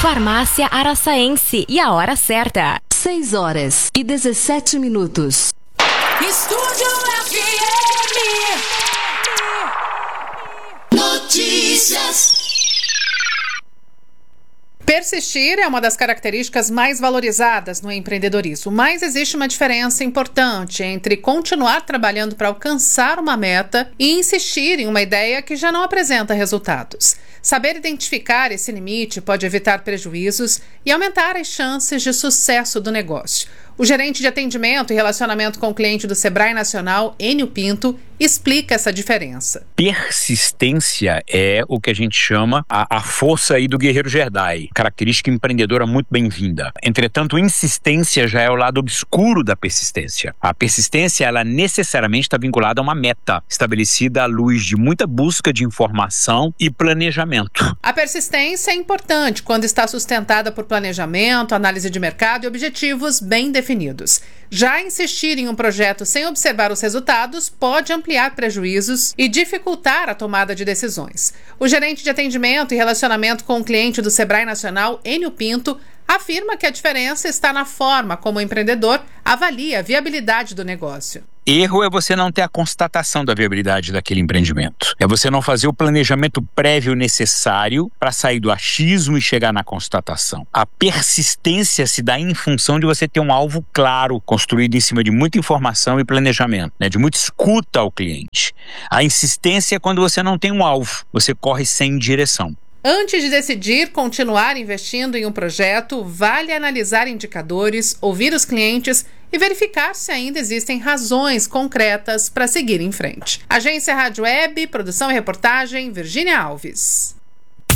Farmácia Araçaense e a hora certa. 6h17. Estúdio FM. Notícias. Persistir é uma das características mais valorizadas no empreendedorismo, mas existe uma diferença importante entre continuar trabalhando para alcançar uma meta e insistir em uma ideia que já não apresenta resultados. Saber identificar esse limite pode evitar prejuízos e aumentar as chances de sucesso do negócio. O gerente de atendimento e relacionamento com o cliente do Sebrae Nacional, Enio Pinto, explica essa diferença. Persistência é o que a gente chama a força aí do guerreiro Jedi, característica empreendedora muito bem-vinda. Entretanto, insistência já é o lado obscuro da persistência. A persistência, ela necessariamente está vinculada a uma meta, estabelecida à luz de muita busca de informação e planejamento. A persistência é importante quando está sustentada por planejamento, análise de mercado e objetivos bem definidos. Já insistir em um projeto sem observar os resultados pode ampliar prejuízos e dificultar a tomada de decisões. O gerente de atendimento e relacionamento com o cliente do Sebrae Nacional, Enio Pinto, afirma que a diferença está na forma como o empreendedor avalia a viabilidade do negócio. Erro é você não ter a constatação da viabilidade daquele empreendimento. É você não fazer o planejamento prévio necessário para sair do achismo e chegar na constatação. A persistência se dá em função de você ter um alvo claro, construído em cima de muita informação e planejamento, de muita escuta ao cliente. A insistência é quando você não tem um alvo, você corre sem direção. Antes de decidir continuar investindo em um projeto, vale analisar indicadores, ouvir os clientes e verificar se ainda existem razões concretas para seguir em frente. Agência Rádio Web, produção e reportagem, Virgínia Alves.